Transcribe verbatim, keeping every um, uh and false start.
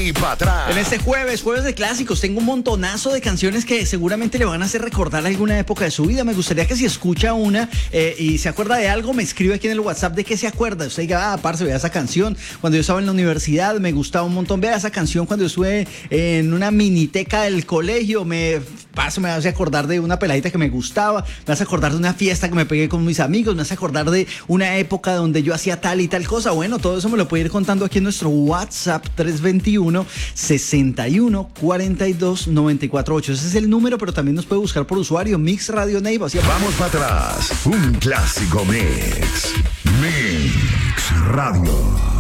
y para atrás. En este jueves, jueves de clásicos, tengo un montonazo de canciones que seguramente le van a hacer recordar alguna época de su vida. Me gustaría que si escucha una eh, y se acuerda de algo, me escribe aquí en el WhatsApp de qué se acuerda. Usted diga, ah, parce, vea esa canción cuando yo estaba en la universidad, me gustaba un montón. Vea esa canción cuando yo estuve en una miniteca del colegio, me paso, me hace acordar de una peladita que me gustaba, me hace acordar de una fiesta que me pegué con mis amigos, me hace acordar de una época donde yo hacía tal y tal cosa. Bueno, todo eso me lo puede ir contando aquí en nuestro WhatsApp tres dos uno, seis uno, cuatro dos, nueve cuatro ocho. Ese es el número, pero también nos puede buscar por usuario Mix Radio Neiva. Vamos para atrás. Un clásico mix. Mix Radio.